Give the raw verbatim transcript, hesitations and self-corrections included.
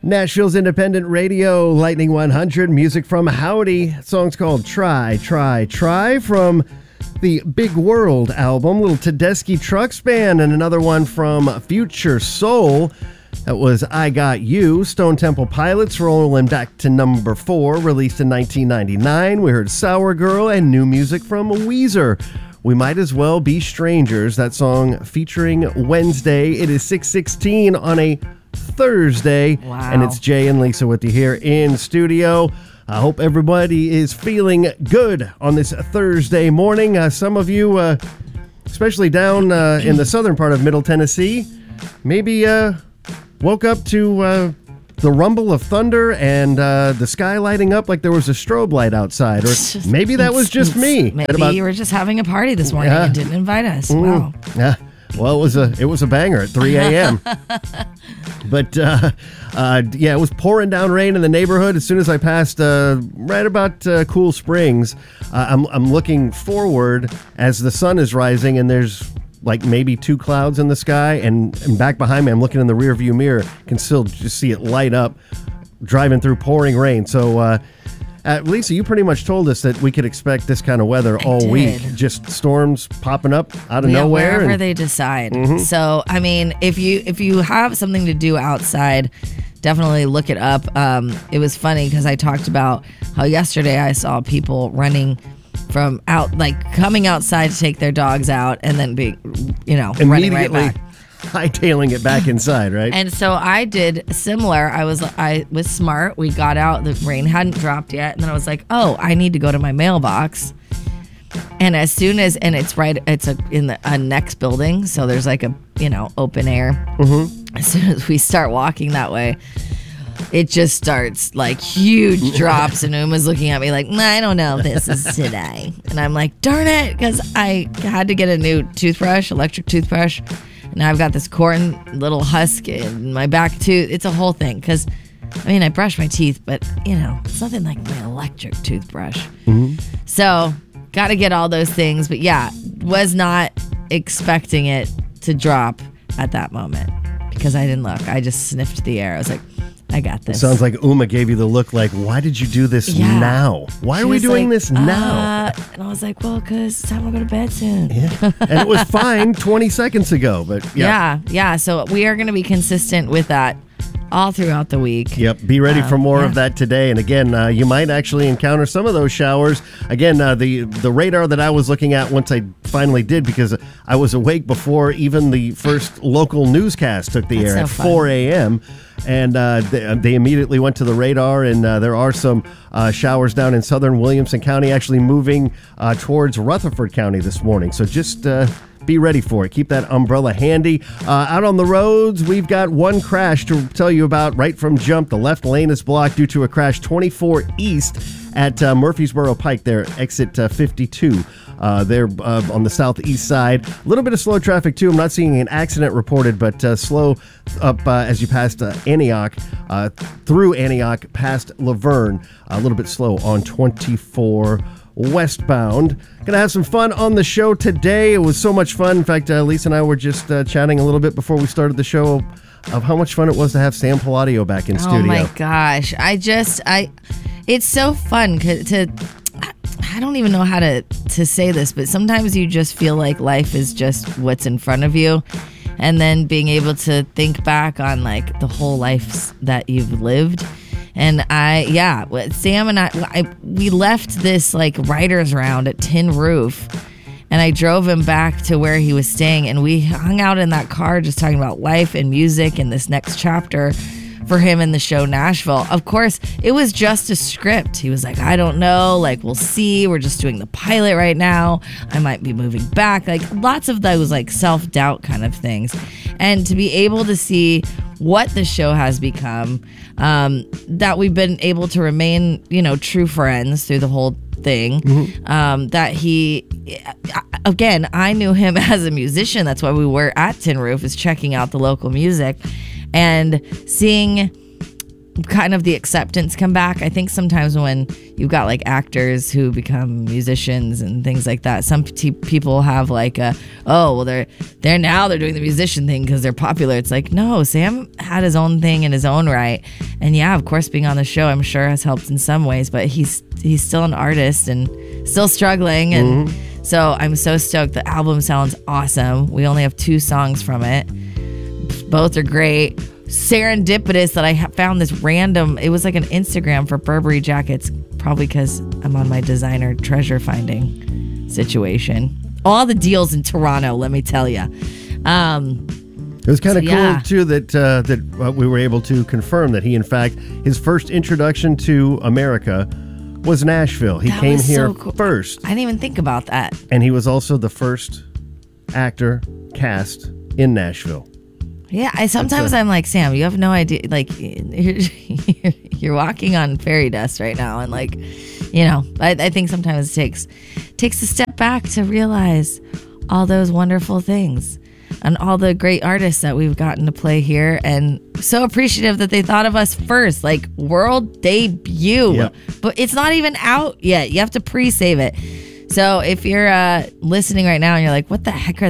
Nashville's independent radio, Lightning one hundred, music from Howdy. The song's called Try, Try, Try from the Big World album, Little Tedeschi Trucks Band, and another one from Future Soul. That was I Got You. Stone Temple Pilots rolling back to number four, released in nineteen ninety-nine. We heard Sour Girl and new music from Weezer. We Might As Well Be Strangers, that song featuring Wednesday. It is six sixteen on a Thursday. Wow. And it's Jay and Lisa with you here in studio. I hope everybody is feeling good on this Thursday morning. Uh, some of you, uh, especially down uh, in the southern part of Middle Tennessee, maybe uh, woke up to uh, the rumble of thunder and uh, the sky lighting up like there was a strobe light outside. Or maybe that was just me. Maybe about, you were just having a party this morning yeah. and didn't invite us. Mm, Wow. Yeah. Well, it was a it was a banger at three a.m. But, uh, uh, yeah, it was pouring down rain in the neighborhood as soon as I passed uh, right about uh, Cool Springs. Uh, I'm, I'm looking forward as the sun is rising, and there's like maybe two clouds in the sky. And, and back behind me, I'm looking in the rear view mirror, can still just see it light up, driving through pouring rain. So, uh, Uh, Lisa, you pretty much told us that we could expect this kind of weather I all did. week. Just storms popping up out of Yeah, nowhere. wherever and- they decide. Mhm. So, I mean, if you if you have something to do outside, definitely look it up. Um, it was funny because I talked about how yesterday I saw people running from out, like coming outside to take their dogs out and then be, you know, running right immediately back. hightailing it back inside, right? And so I did similar. I was I was smart. We got out. The rain hadn't dropped yet, and then I was like, "Oh, I need to go to my mailbox." And as soon as and it's right, it's a in the a next building, so there's like a you know open air. Mm-hmm. As soon as we start walking that way, it just starts like huge drops, and Uma's looking at me like, "I don't know if this is today," and I'm like, "Darn it," because I had to get a new toothbrush, electric toothbrush. Now I've got this corn little husk in my back tooth. It's a whole thing because, I mean, I brush my teeth, but, you know, it's nothing like my electric toothbrush. Mm-hmm. So, got to get all those things. But, yeah, was not expecting it to drop at that moment because I didn't look. I just sniffed the air. I was like, I got this. Sounds like Uma gave you the look like, why did you do this Yeah. now? Why She are we was doing like, this now? Uh, and I was like, well, because it's time to go to bed soon. Yeah. And it was fine twenty seconds ago, but yeah. Yeah, yeah. So we are going to be consistent with that all throughout the week. Yep, be ready Um, for more yeah. of that today. And again, uh, you might actually encounter some of those showers. Again, uh, the the radar that I was looking at once I finally did, because I was awake before even the first local newscast took the That's air so at fun. four a.m. And uh, they, they immediately went to the radar, and uh, there are some uh, showers down in southern Williamson County, actually moving uh, towards Rutherford County this morning. So just uh, be ready for it. Keep that umbrella handy. Uh, out on the roads, we've got one crash to tell you about right from jump. The left lane is blocked due to a crash twenty-four East at uh, Murfreesboro Pike there, exit uh, fifty-two. Uh, there uh, on the southeast side. A little bit of slow traffic, too. I'm not seeing an accident reported, but uh, slow up uh, as you passed uh, Antioch, uh, through Antioch, past Laverne. A little bit slow on twenty-four westbound. Gonna have some fun on the show today. It was so much fun. In fact, uh, Lisa and I were just uh, chatting a little bit before we started the show of how much fun it was to have Sam Palladio back in Oh studio. my gosh. I just, I, it's so fun 'cause to, I don't even know how to, to say this, but sometimes you just feel like life is just what's in front of you. And then being able to think back on like the whole life that you've lived. And I, yeah, Sam and I, I, we left this like writer's round at Tin Roof. And I drove him back to where he was staying, and we hung out in that car just talking about life and music and this next chapter for him in the show Nashville. Of course, it was just a script. He was like, I don't know, like, we'll see. We're just doing the pilot right now. I might be moving back. Like, lots of those, like, self-doubt kind of things. And to be able to see what the show has become, um, that we've been able to remain, you know, true friends through the whole thing. Mm-hmm. Um, that he, again, I knew him as a musician. That's why we were at Tin Roof, is checking out the local music. And seeing kind of the acceptance come back. I think sometimes when you've got like actors who become musicians and things like that, some t- people have like a, oh, well, they're they're now they're doing the musician thing because they're popular. It's like, no, Sam had his own thing in his own right. and yeah, of course, being on the show, I'm sure, has helped in some ways. But he's he's still an artist and still struggling, and mm-hmm. so I'm so stoked. The album sounds awesome. We only have two songs from it. Both are great. Serendipitous that I found this random. It was like an Instagram for Burberry jackets, probably because I'm on my designer treasure finding situation. All the deals in Toronto, let me tell you. Um, it was kind of so, cool yeah. too that uh, that uh, we were able to confirm that he, in fact, his first introduction to America was Nashville. He that came was here so cool. first. I didn't even think about that. And he was also the first actor cast in Nashville. Yeah, I sometimes a, I'm like, Sam, you have no idea. Like, you're, you're walking on fairy dust right now, and like, you know, I, I think sometimes it takes takes a step back to realize all those wonderful things and all the great artists that we've gotten to play here, and so appreciative that they thought of us first, like world debut. Yep. But it's not even out yet. You have to pre-save it. So if you're uh, listening right now and you're like, what the heck are